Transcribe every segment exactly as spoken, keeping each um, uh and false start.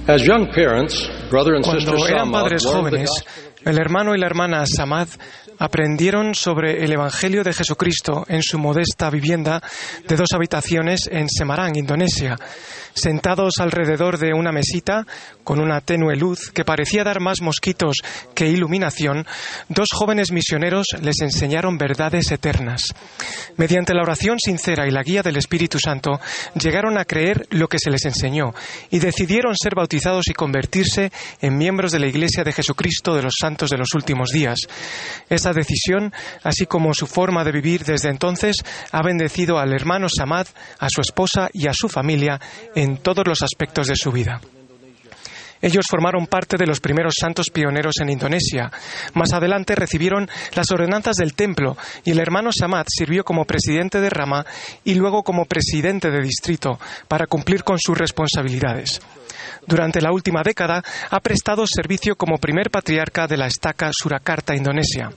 As young parents, brother and sister Cuando eran Samad padres learned the jóvenes, gospel. el hermano y la hermana Samad aprendieron sobre el Evangelio de Jesucristo en su modesta vivienda de dos habitaciones en Semarang, Indonesia. Sentados alrededor de una mesita, con una tenue luz que parecía dar más mosquitos que iluminación, dos jóvenes misioneros les enseñaron verdades eternas. Mediante la oración sincera y la guía del Espíritu Santo, llegaron a creer lo que se les enseñó y decidieron ser bautizados y convertirse en miembros de la Iglesia de Jesucristo de los Santos de los Últimos Días. Esa decisión, así como su forma de vivir desde entonces, ha bendecido al hermano Samad, a su esposa y a su familia en todos los aspectos de su vida. Ellos formaron parte de los primeros santos pioneros en Indonesia. Más adelante recibieron las ordenanzas del templo y el hermano Samad sirvió como presidente de rama y luego como presidente de distrito para cumplir con sus responsabilidades. Durante la última década ha prestado servicio como primer patriarca de la estaca Surakarta, Indonesia.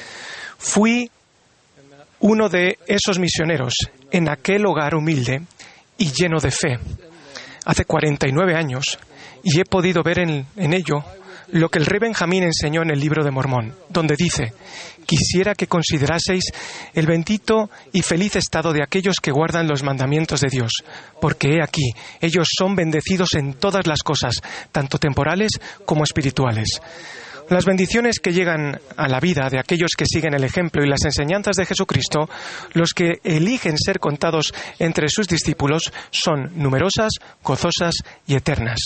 Fui uno de esos misioneros en aquel hogar humilde y lleno de fe hace cuarenta y nueve años, y he podido ver en, en ello lo que el rey Benjamín enseñó en el libro de Mormón, donde dice: quisiera que consideraseis el bendito y feliz estado de aquellos que guardan los mandamientos de Dios, porque he aquí, ellos son bendecidos en todas las cosas, tanto temporales como espirituales. Las bendiciones que llegan a la vida de aquellos que siguen el ejemplo y las enseñanzas de Jesucristo, los que eligen ser contados entre sus discípulos, son numerosas, gozosas y eternas.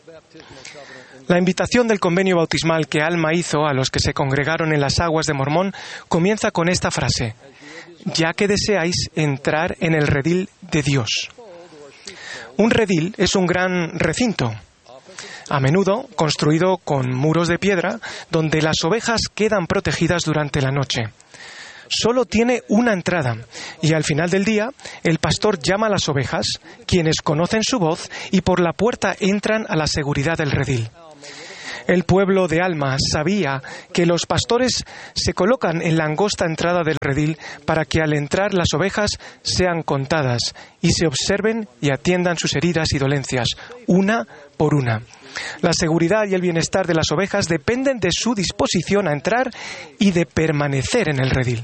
La invitación del convenio bautismal que Alma hizo a los que se congregaron en las aguas de Mormón comienza con esta frase: ya que deseáis entrar en el redil de Dios. Un redil es un gran recinto, a menudo construido con muros de piedra, donde las ovejas quedan protegidas durante la noche. Solo tiene una entrada y al final del día el pastor llama a las ovejas, quienes conocen su voz y por la puerta entran a la seguridad del redil. El pueblo de Alma sabía que los pastores se colocan en la angosta entrada del redil para que al entrar las ovejas sean contadas y se observen y atiendan sus heridas y dolencias, una por una. La seguridad y el bienestar de las ovejas dependen de su disposición a entrar y de permanecer en el redil.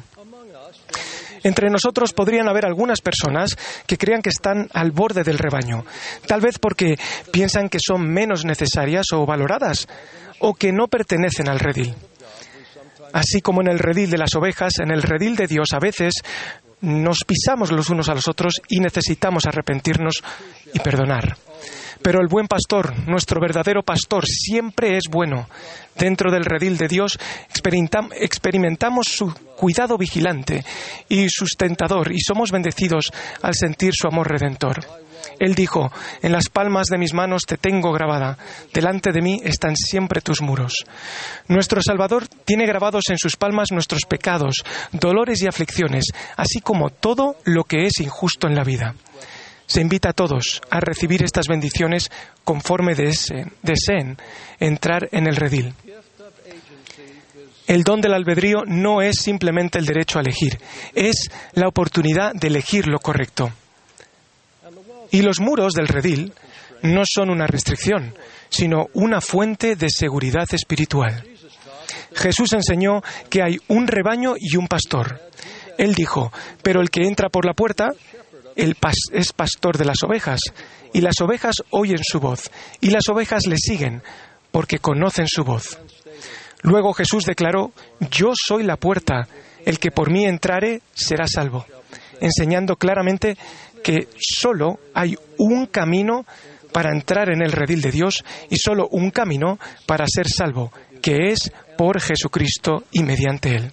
Entre nosotros podrían haber algunas personas que crean que están al borde del rebaño, tal vez porque piensan que son menos necesarias o valoradas, o que no pertenecen al redil. Así como en el redil de las ovejas, en el redil de Dios a veces nos pisamos los unos a los otros y necesitamos arrepentirnos y perdonar. Pero el buen pastor, nuestro verdadero pastor, siempre es bueno. Dentro del redil de Dios experimentamos su cuidado vigilante y sustentador y somos bendecidos al sentir su amor redentor. Él dijo: en las palmas de mis manos te tengo grabada, delante de mí están siempre tus muros. Nuestro Salvador tiene grabados en sus palmas nuestros pecados, dolores y aflicciones, así como todo lo que es injusto en la vida. Se invita a todos a recibir estas bendiciones conforme deseen, deseen entrar en el redil. El don del albedrío no es simplemente el derecho a elegir, es la oportunidad de elegir lo correcto. Y los muros del redil no son una restricción, sino una fuente de seguridad espiritual. Jesús enseñó que hay un rebaño y un pastor. Él dijo: pero el que entra por la puerta Él pas- es pastor de las ovejas, y las ovejas oyen su voz, y las ovejas le siguen, porque conocen su voz. Luego Jesús declaró: yo soy la puerta, el que por mí entrare será salvo, enseñando claramente que solo hay un camino para entrar en el redil de Dios y solo un camino para ser salvo, que es por Jesucristo y mediante Él.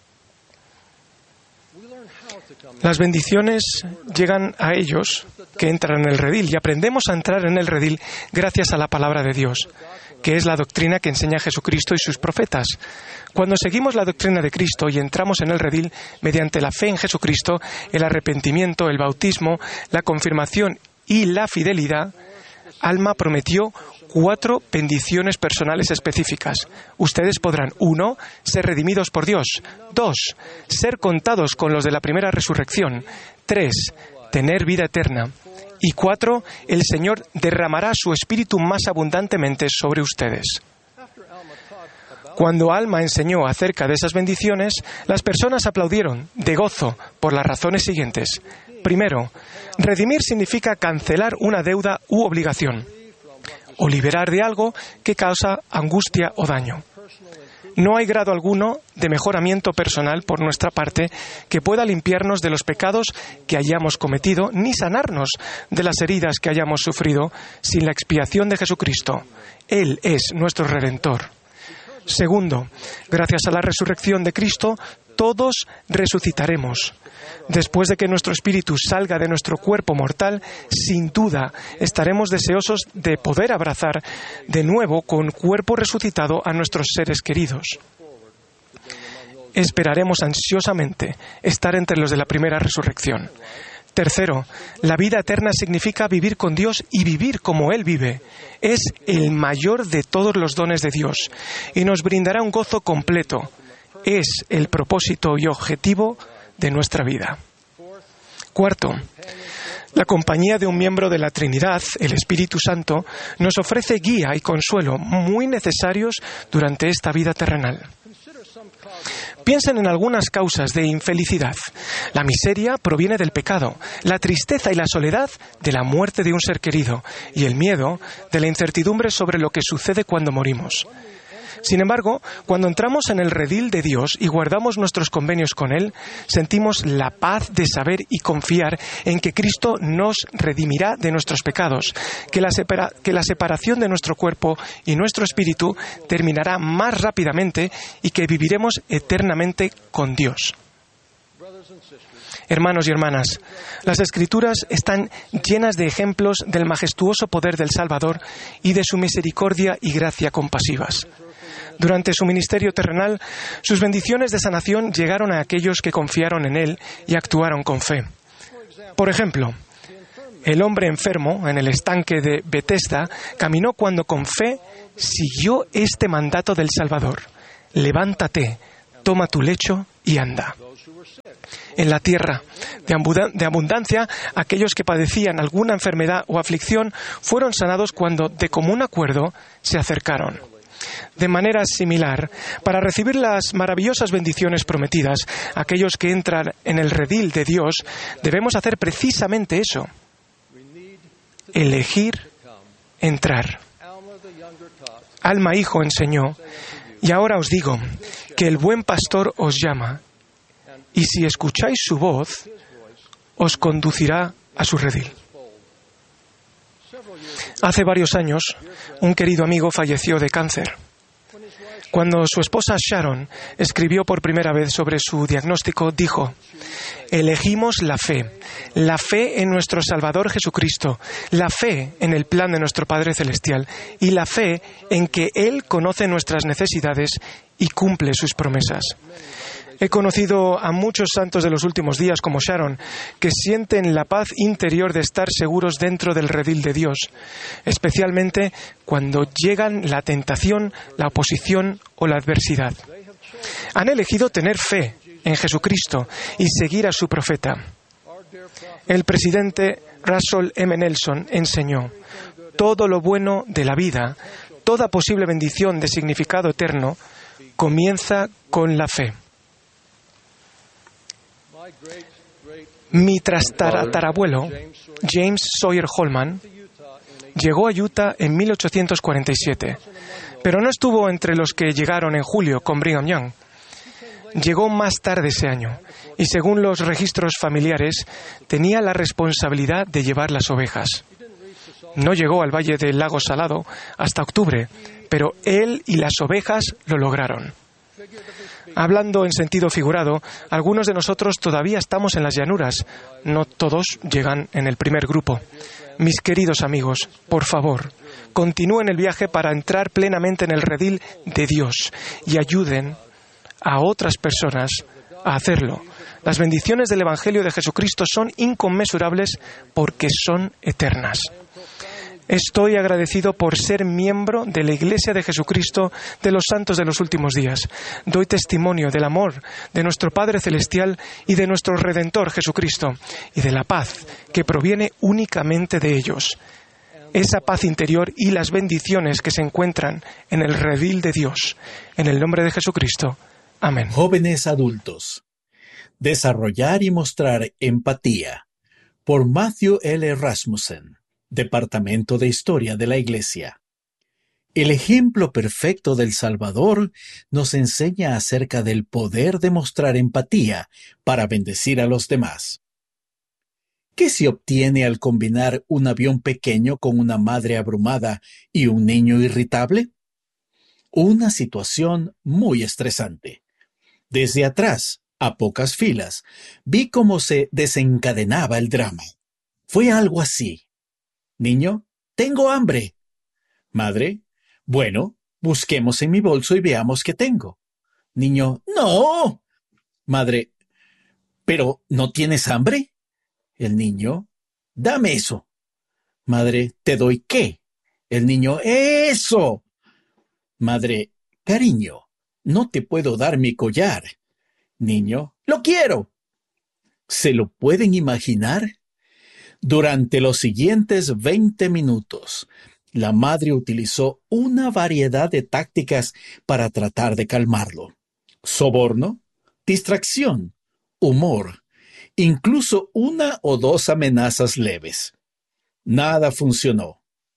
Las bendiciones llegan a ellos que entran en el redil y aprendemos a entrar en el redil gracias a la palabra de Dios, que es la doctrina que enseña Jesucristo y sus profetas. Cuando seguimos la doctrina de Cristo y entramos en el redil mediante la fe en Jesucristo, el arrepentimiento, el bautismo, la confirmación y la fidelidad, Alma prometió cuatro bendiciones personales específicas. Ustedes podrán, uno, ser redimidos por Dios. Dos, ser contados con los de la primera resurrección. Tres, tener vida eterna. Y cuatro, el Señor derramará su Espíritu más abundantemente sobre ustedes. Cuando Alma enseñó acerca de esas bendiciones, las personas aplaudieron de gozo por las razones siguientes. Primero, redimir significa cancelar una deuda u obligación, o liberar de algo que causa angustia o daño. No hay grado alguno de mejoramiento personal por nuestra parte que pueda limpiarnos de los pecados que hayamos cometido, ni sanarnos de las heridas que hayamos sufrido sin la expiación de Jesucristo. Él es nuestro Redentor. Segundo, gracias a la resurrección de Cristo, todos resucitaremos. Después de que nuestro espíritu salga de nuestro cuerpo mortal, sin duda estaremos deseosos de poder abrazar de nuevo con cuerpo resucitado a nuestros seres queridos. Esperaremos ansiosamente estar entre los de la primera resurrección. Tercero, la vida eterna significa vivir con Dios y vivir como Él vive. Es el mayor de todos los dones de Dios y nos brindará un gozo completo. Es el propósito y objetivo de nuestra vida. Cuarto, la compañía de un miembro de la Trinidad, el Espíritu Santo, nos ofrece guía y consuelo muy necesarios durante esta vida terrenal. Piensen en algunas causas de infelicidad. La miseria proviene del pecado, la tristeza y la soledad de la muerte de un ser querido y el miedo de la incertidumbre sobre lo que sucede cuando morimos. Sin embargo, cuando entramos en el redil de Dios y guardamos nuestros convenios con Él, sentimos la paz de saber y confiar en que Cristo nos redimirá de nuestros pecados, que la, separa- que la separación de nuestro cuerpo y nuestro espíritu terminará más rápidamente y que viviremos eternamente con Dios. Hermanos y hermanas, las Escrituras están llenas de ejemplos del majestuoso poder del Salvador y de su misericordia y gracia compasivas. Durante su ministerio terrenal, sus bendiciones de sanación llegaron a aquellos que confiaron en Él y actuaron con fe. Por ejemplo, el hombre enfermo en el estanque de Betesda caminó cuando con fe siguió este mandato del Salvador: levántate, toma tu lecho y anda. En la tierra de abundancia, aquellos que padecían alguna enfermedad o aflicción fueron sanados cuando, de común acuerdo, se acercaron. De manera similar, para recibir las maravillosas bendiciones prometidas, aquellos que entran en el redil de Dios, debemos hacer precisamente eso: elegir entrar. Alma hijo enseñó, y ahora os digo, que el buen pastor os llama, y si escucháis su voz, os conducirá a su redil. Hace varios años, un querido amigo falleció de cáncer. Cuando su esposa Sharon escribió por primera vez sobre su diagnóstico, dijo: elegimos la fe, la fe en nuestro Salvador Jesucristo, la fe en el plan de nuestro Padre Celestial y la fe en que Él conoce nuestras necesidades y cumple sus promesas. He conocido a muchos santos de los últimos días, como Sharon, que sienten la paz interior de estar seguros dentro del redil de Dios, especialmente cuando llegan la tentación, la oposición o la adversidad. Han elegido tener fe en Jesucristo y seguir a su profeta. El presidente Russell M. Nelson enseñó: todo lo bueno de la vida, toda posible bendición de significado eterno, comienza con la fe. Mi tatarabuelo, James Sawyer Holman, llegó a Utah en mil ochocientos cuarenta y siete, pero no estuvo entre los que llegaron en julio con Brigham Young. Llegó más tarde ese año y, según los registros familiares, tenía la responsabilidad de llevar las ovejas. No llegó al Valle del Lago Salado hasta octubre, pero él y las ovejas lo lograron. Hablando en sentido figurado, algunos de nosotros todavía estamos en las llanuras. No todos llegan en el primer grupo. Mis queridos amigos, por favor, continúen el viaje para entrar plenamente en el redil de Dios y ayuden a otras personas a hacerlo. Las bendiciones del Evangelio de Jesucristo son inconmensurables porque son eternas. Estoy agradecido por ser miembro de la Iglesia de Jesucristo de los Santos de los Últimos Días. Doy testimonio del amor de nuestro Padre Celestial y de nuestro Redentor Jesucristo, y de la paz que proviene únicamente de ellos. Esa paz interior y las bendiciones que se encuentran en el redil de Dios. En el nombre de Jesucristo. Amén. Jóvenes adultos. Desarrollar y mostrar empatía. Por Matthew L. Rasmussen, Departamento de Historia de la Iglesia. El ejemplo perfecto del Salvador nos enseña acerca del poder de mostrar empatía para bendecir a los demás. ¿Qué se obtiene al combinar un avión pequeño con una madre abrumada y un niño irritable? Una situación muy estresante. Desde atrás, a pocas filas, vi cómo se desencadenaba el drama. Fue algo así. Niño, tengo hambre. Madre, bueno, busquemos en mi bolso y veamos qué tengo. Niño, no. Madre, ¿pero no tienes hambre? El niño, dame eso. Madre, ¿te doy qué? El niño, ¡eso! Madre, cariño, no te puedo dar mi collar. Niño, ¡lo quiero! ¿Se lo pueden imaginar? Durante los siguientes veinte minutos, la madre utilizó una variedad de tácticas para tratar de calmarlo. Soborno, distracción, humor, incluso una o dos amenazas leves. Nada funcionó.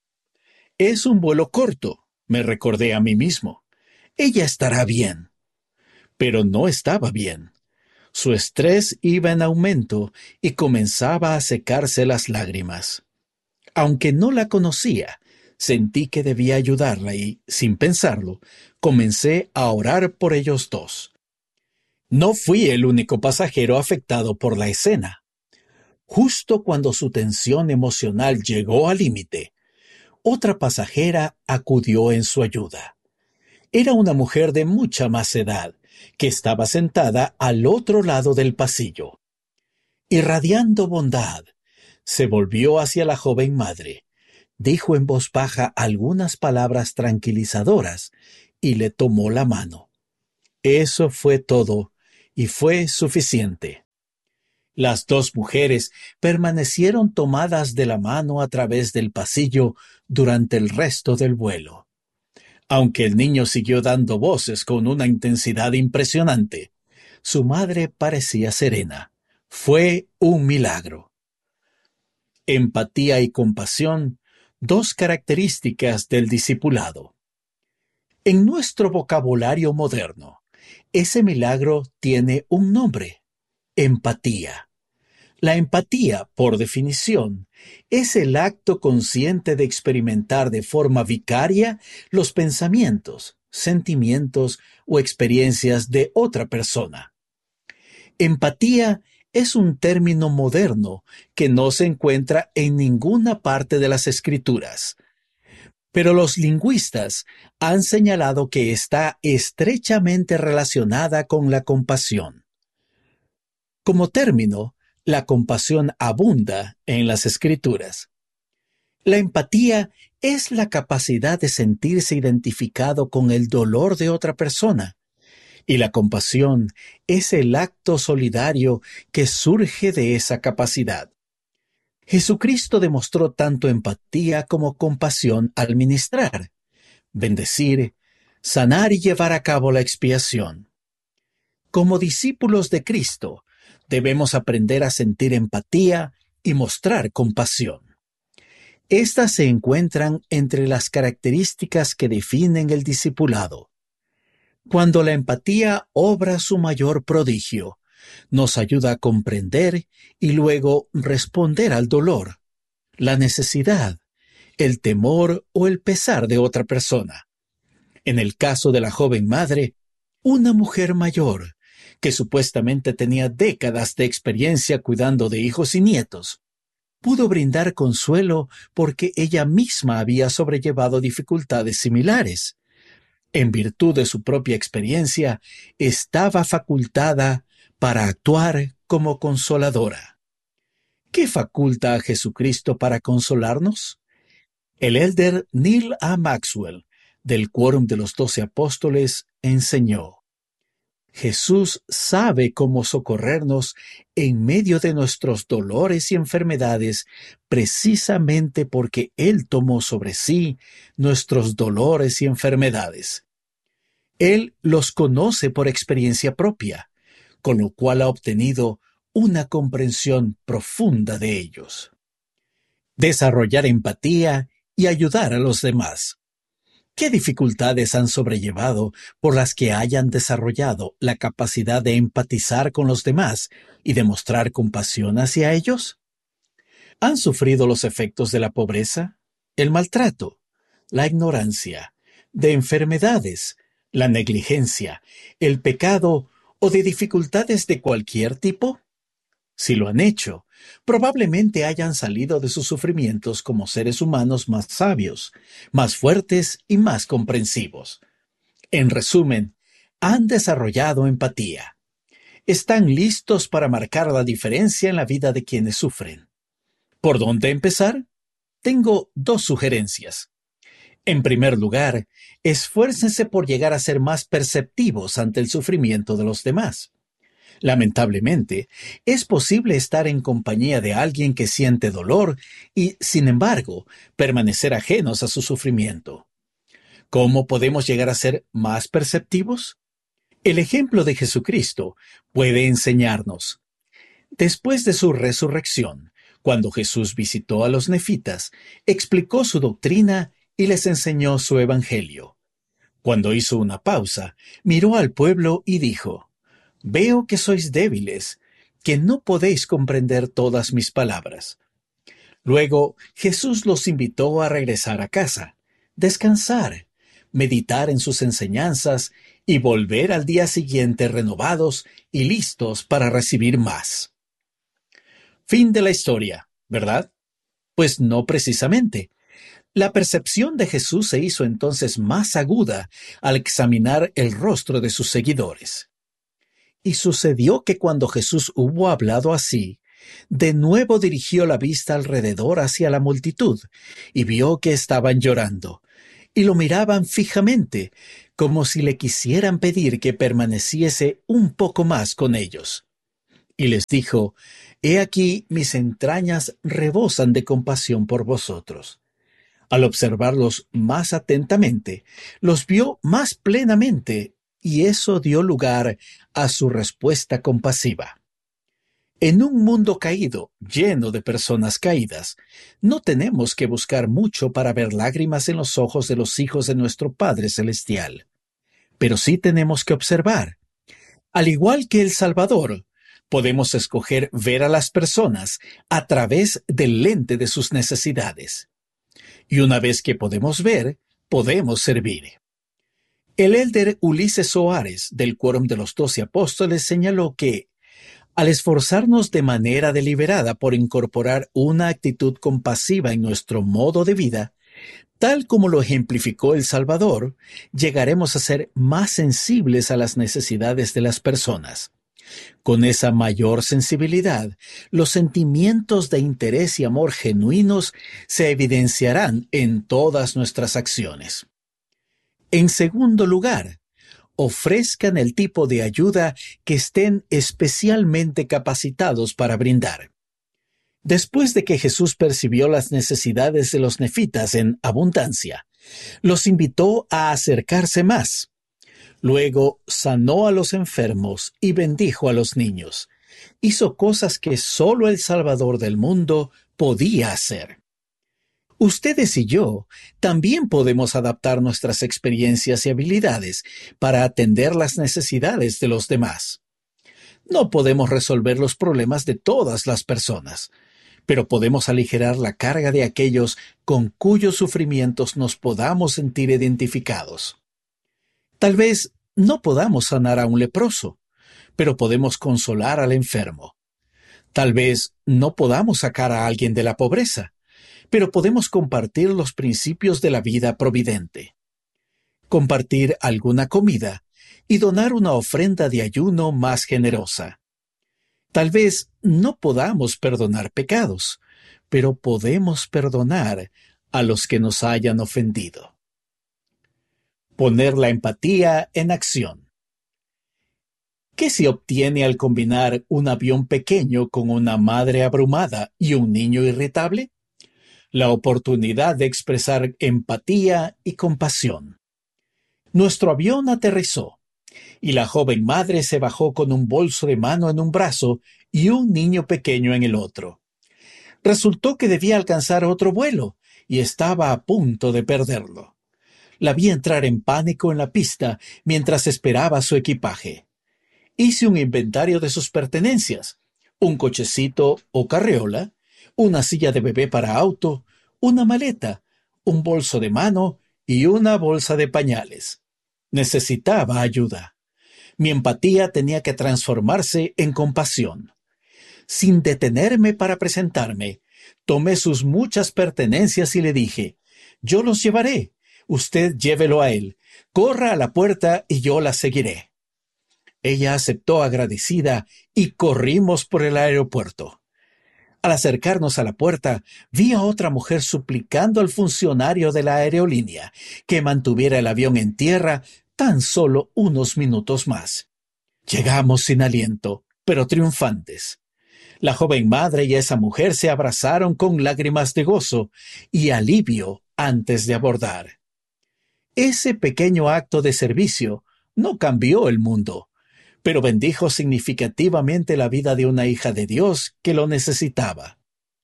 Es un vuelo corto, me recordé a mí mismo. Ella estará bien. Pero no estaba bien. Su estrés iba en aumento y comenzaba a secarse las lágrimas. Aunque no la conocía, sentí que debía ayudarla y, sin pensarlo, comencé a orar por ellos dos. No fui el único pasajero afectado por la escena. Justo cuando su tensión emocional llegó al límite, otra pasajera acudió en su ayuda. Era una mujer de mucha más edad, que estaba sentada al otro lado del pasillo. Irradiando bondad, se volvió hacia la joven madre, dijo en voz baja algunas palabras tranquilizadoras y le tomó la mano. Eso fue todo. Y fue suficiente. Las dos mujeres permanecieron tomadas de la mano a través del pasillo durante el resto del vuelo. Aunque el niño siguió dando voces con una intensidad impresionante, su madre parecía serena. Fue un milagro. Empatía y compasión, dos características del discipulado. En nuestro vocabulario moderno, ese milagro tiene un nombre: empatía. La empatía, por definición, es el acto consciente de experimentar de forma vicaria los pensamientos, sentimientos o experiencias de otra persona. Empatía es un término moderno que no se encuentra en ninguna parte de las Escrituras. Pero los lingüistas han señalado que está estrechamente relacionada con la compasión. Como término, la compasión abunda en las Escrituras. La empatía es la capacidad de sentirse identificado con el dolor de otra persona, y la compasión es el acto solidario que surge de esa capacidad. Jesucristo demostró tanto empatía como compasión al ministrar, bendecir, sanar y llevar a cabo la expiación. Como discípulos de Cristo, debemos aprender a sentir empatía y mostrar compasión. Estas se encuentran entre las características que definen el discipulado. Cuando la empatía obra su mayor prodigio, nos ayuda a comprender y luego responder al dolor, la necesidad, el temor o el pesar de otra persona. En el caso de la joven madre, una mujer mayor, que supuestamente tenía décadas de experiencia cuidando de hijos y nietos, pudo brindar consuelo porque ella misma había sobrellevado dificultades similares. En virtud de su propia experiencia, estaba facultada para actuar como consoladora. ¿Qué faculta a Jesucristo para consolarnos? El elder Neil A. Maxwell, del Quórum de los Doce Apóstoles, enseñó: Jesús sabe cómo socorrernos en medio de nuestros dolores y enfermedades, precisamente porque Él tomó sobre sí nuestros dolores y enfermedades. Él los conoce por experiencia propia, con lo cual ha obtenido una comprensión profunda de ellos. Desarrollar empatía y ayudar a los demás. ¿Qué dificultades han sobrellevado por las que hayan desarrollado la capacidad de empatizar con los demás y demostrar compasión hacia ellos? ¿Han sufrido los efectos de la pobreza, el maltrato, la ignorancia, de enfermedades, la negligencia, el pecado o de dificultades de cualquier tipo? Si lo han hecho, probablemente hayan salido de sus sufrimientos como seres humanos más sabios, más fuertes y más comprensivos. En resumen, han desarrollado empatía. Están listos para marcar la diferencia en la vida de quienes sufren. ¿Por dónde empezar? Tengo dos sugerencias. En primer lugar, esfuércense por llegar a ser más perceptivos ante el sufrimiento de los demás. Lamentablemente, es posible estar en compañía de alguien que siente dolor y, sin embargo, permanecer ajenos a su sufrimiento. ¿Cómo podemos llegar a ser más perceptivos? El ejemplo de Jesucristo puede enseñarnos. Después de su resurrección, cuando Jesús visitó a los nefitas, explicó su doctrina y les enseñó su evangelio. Cuando hizo una pausa, miró al pueblo y dijo: Veo que sois débiles, que no podéis comprender todas mis palabras. Luego Jesús los invitó a regresar a casa, descansar, meditar en sus enseñanzas y volver al día siguiente renovados y listos para recibir más. Fin de la historia, ¿verdad? Pues no precisamente. La percepción de Jesús se hizo entonces más aguda al examinar el rostro de sus seguidores. Y sucedió que cuando Jesús hubo hablado así, de nuevo dirigió la vista alrededor hacia la multitud y vio que estaban llorando, y lo miraban fijamente, como si le quisieran pedir que permaneciese un poco más con ellos. Y les dijo: He aquí mis entrañas rebosan de compasión por vosotros. Al observarlos más atentamente, los vio más plenamente, y eso dio lugar a su respuesta compasiva. En un mundo caído, lleno de personas caídas, no tenemos que buscar mucho para ver lágrimas en los ojos de los hijos de nuestro Padre Celestial. Pero sí tenemos que observar. Al igual que el Salvador, podemos escoger ver a las personas a través del lente de sus necesidades. Y una vez que podemos ver, podemos servir. El elder Ulises Soares, del Quórum de los Doce Apóstoles, señaló que, al esforzarnos de manera deliberada por incorporar una actitud compasiva en nuestro modo de vida, tal como lo ejemplificó el Salvador, llegaremos a ser más sensibles a las necesidades de las personas. Con esa mayor sensibilidad, los sentimientos de interés y amor genuinos se evidenciarán en todas nuestras acciones. En segundo lugar, ofrezcan el tipo de ayuda que estén especialmente capacitados para brindar. Después de que Jesús percibió las necesidades de los nefitas en abundancia, los invitó a acercarse más. Luego sanó a los enfermos y bendijo a los niños. Hizo cosas que solo el Salvador del mundo podía hacer. Ustedes y yo también podemos adaptar nuestras experiencias y habilidades para atender las necesidades de los demás. No podemos resolver los problemas de todas las personas, pero podemos aligerar la carga de aquellos con cuyos sufrimientos nos podamos sentir identificados. Tal vez no podamos sanar a un leproso, pero podemos consolar al enfermo. Tal vez no podamos sacar a alguien de la pobreza, pero podemos compartir los principios de la vida providente. Compartir alguna comida y donar una ofrenda de ayuno más generosa. Tal vez no podamos perdonar pecados, pero podemos perdonar a los que nos hayan ofendido. Poner la empatía en acción. ¿Qué se obtiene al combinar un avión pequeño con una madre abrumada y un niño irritable? La oportunidad de expresar empatía y compasión. Nuestro avión aterrizó y la joven madre se bajó con un bolso de mano en un brazo y un niño pequeño en el otro. Resultó que debía alcanzar otro vuelo y estaba a punto de perderlo. La vi entrar en pánico en la pista mientras esperaba su equipaje. Hice un inventario de sus pertenencias, un cochecito o carriola, una silla de bebé para auto, una maleta, un bolso de mano y una bolsa de pañales. Necesitaba ayuda. Mi empatía tenía que transformarse en compasión. Sin detenerme para presentarme, tomé sus muchas pertenencias y le dije, «Yo los llevaré. Usted llévelo a él. Corra a la puerta y yo la seguiré». Ella aceptó agradecida y corrimos por el aeropuerto. Al acercarnos a la puerta, vi a otra mujer suplicando al funcionario de la aerolínea que mantuviera el avión en tierra tan solo unos minutos más. Llegamos sin aliento, pero triunfantes. La joven madre y esa mujer se abrazaron con lágrimas de gozo y alivio antes de abordar. Ese pequeño acto de servicio no cambió el mundo, pero bendijo significativamente la vida de una hija de Dios que lo necesitaba.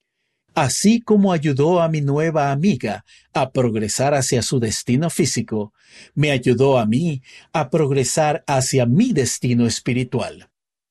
Así como ayudó a mi nueva amiga a progresar hacia su destino físico, me ayudó a mí a progresar hacia mi destino espiritual.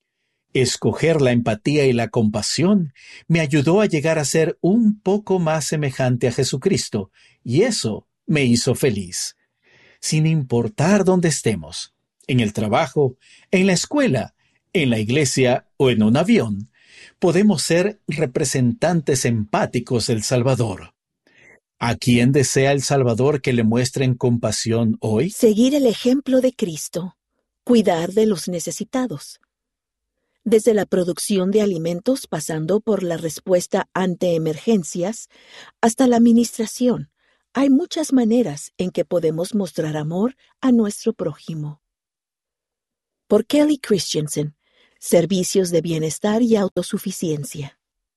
Escoger la empatía y la compasión me ayudó a llegar a ser un poco más semejante a Jesucristo, y eso me hizo feliz. Sin importar dónde estemos, en el trabajo, en la escuela, en la iglesia o en un avión, podemos ser representantes empáticos del Salvador. ¿A quién desea el Salvador que le muestren compasión hoy? Seguir el ejemplo de Cristo. Cuidar de los necesitados. Desde la producción de alimentos pasando por la respuesta ante emergencias hasta la administración, hay muchas maneras en que podemos mostrar amor a nuestro prójimo. Por Kelly Christensen, Servicios de Bienestar y Autosuficiencia.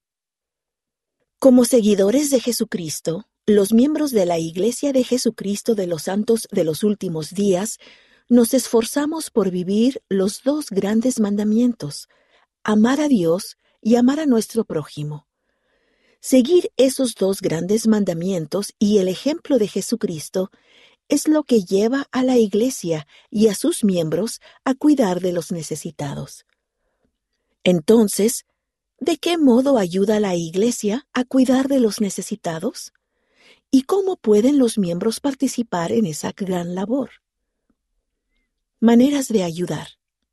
Como seguidores de Jesucristo, los miembros de la Iglesia de Jesucristo de los Santos de los Últimos Días nos esforzamos por vivir los dos grandes mandamientos, amar a Dios y amar a nuestro prójimo. Seguir esos dos grandes mandamientos y el ejemplo de Jesucristo es lo que lleva a la Iglesia y a sus miembros a cuidar de los necesitados. Entonces, ¿de qué modo ayuda la Iglesia a cuidar de los necesitados? ¿Y cómo pueden los miembros participar en esa gran labor? Maneras de ayudar.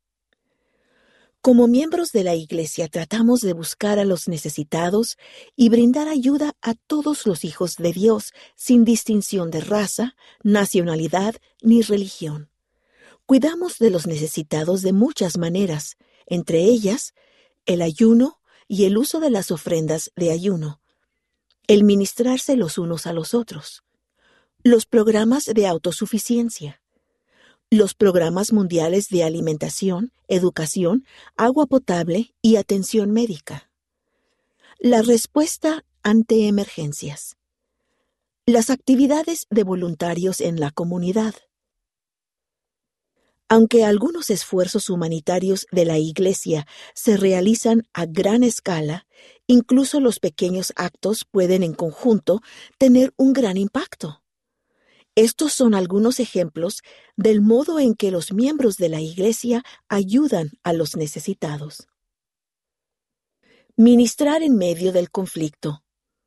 Como miembros de la Iglesia tratamos de buscar a los necesitados y brindar ayuda a todos los hijos de Dios sin distinción de raza, nacionalidad ni religión. Cuidamos de los necesitados de muchas maneras, entre ellas el ayuno y el uso de las ofrendas de ayuno, el ministrarse los unos a los otros, los programas de autosuficiencia, los programas mundiales de alimentación, educación, agua potable y atención médica. La respuesta ante emergencias. Las actividades de voluntarios en la comunidad. Aunque algunos esfuerzos humanitarios de la Iglesia se realizan a gran escala, incluso los pequeños actos pueden en conjunto tener un gran impacto. Estos son algunos ejemplos del modo en que los miembros de la Iglesia ayudan a los necesitados. Ministrar en medio del conflicto.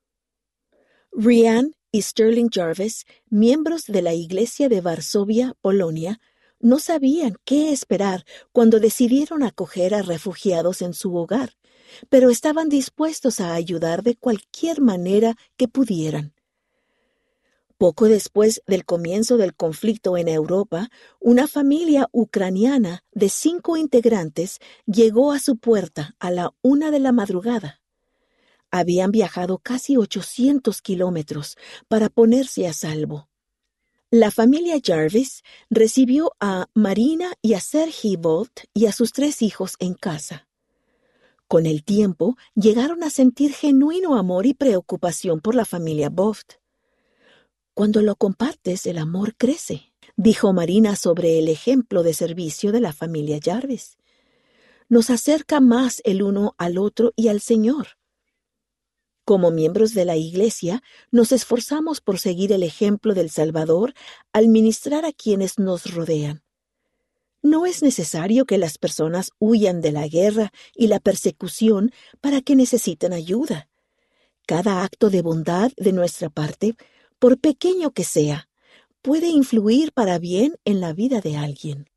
Ryan y Sterling Jarvis, miembros de la Iglesia de Varsovia, Polonia, no sabían qué esperar cuando decidieron acoger a refugiados en su hogar, pero estaban dispuestos a ayudar de cualquier manera que pudieran. Poco después del comienzo del conflicto en Europa, una familia ucraniana de cinco integrantes llegó a su puerta a la una de la madrugada. Habían viajado casi ochocientos kilómetros para ponerse a salvo. La familia Jarvis recibió a Marina y a Sergei Bolt y a sus tres hijos en casa. Con el tiempo, llegaron a sentir genuino amor y preocupación por la familia Bolt. Cuando lo compartes, el amor crece, dijo Marina sobre el ejemplo de servicio de la familia Jarvis. Nos acerca más el uno al otro y al Señor. Como miembros de la Iglesia, nos esforzamos por seguir el ejemplo del Salvador al ministrar a quienes nos rodean. No es necesario que las personas huyan de la guerra y la persecución para que necesiten ayuda. Cada acto de bondad de nuestra parte, por pequeño que sea, puede influir para bien en la vida de alguien.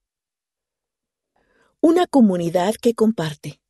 Una comunidad que comparte.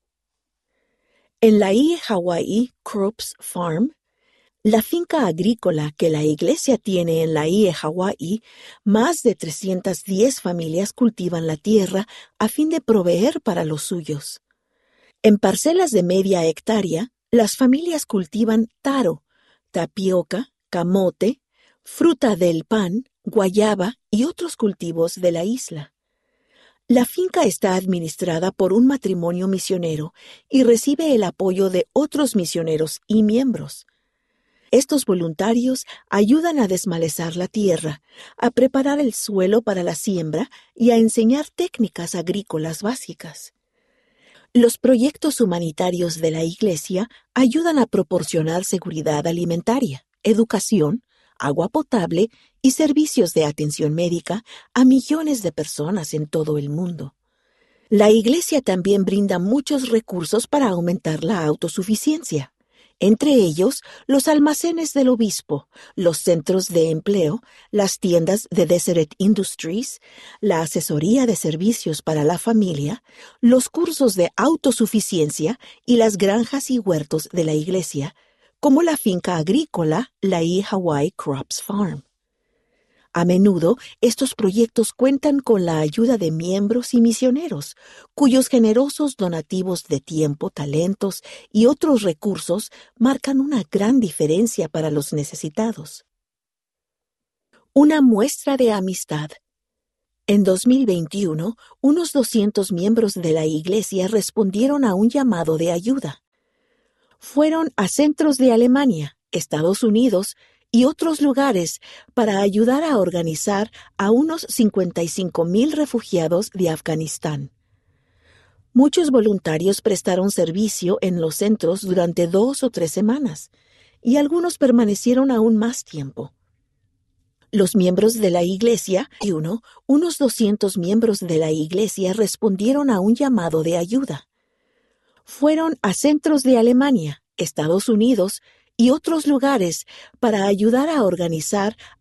En la I E Hawaii Crops Farm, la finca agrícola que la iglesia tiene en la I E Hawaii, más de trescientas diez familias cultivan la tierra a fin de proveer para los suyos. En parcelas de media hectárea, las familias cultivan taro, tapioca, camote, fruta del pan, guayaba y otros cultivos de la isla. La finca está administrada por un matrimonio misionero y recibe el apoyo de otros misioneros y miembros. Estos voluntarios ayudan a desmalezar la tierra, a preparar el suelo para la siembra y a enseñar técnicas agrícolas básicas. Los proyectos humanitarios de la Iglesia ayudan a proporcionar seguridad alimentaria, educación, agua potable y servicios de atención médica a millones de personas en todo el mundo. La Iglesia también brinda muchos recursos para aumentar la autosuficiencia, entre ellos los almacenes del obispo, los centros de empleo, las tiendas de Deseret Industries, la asesoría de servicios para la familia, los cursos de autosuficiencia y las granjas y huertos de la Iglesia, como la finca agrícola, la I E Hawaii Crops Farm. A menudo, estos proyectos cuentan con la ayuda de miembros y misioneros, cuyos generosos donativos de tiempo, talentos y otros recursos marcan una gran diferencia para los necesitados. Una muestra de amistad. En dos mil veintiuno, unos doscientos miembros de la Iglesia respondieron a un llamado de ayuda. Fueron a centros de Alemania, Estados Unidos y otros lugares para ayudar a organizar a unos cincuenta y cinco mil refugiados de Afganistán. Muchos voluntarios prestaron servicio en los centros durante dos o tres semanas, y algunos permanecieron aún más tiempo. Los miembros de la Iglesia, y uno, unos doscientos miembros de la Iglesia respondieron a un llamado de ayuda. Fueron a centros de Alemania, Estados Unidos y otros lugares para ayudar a organizar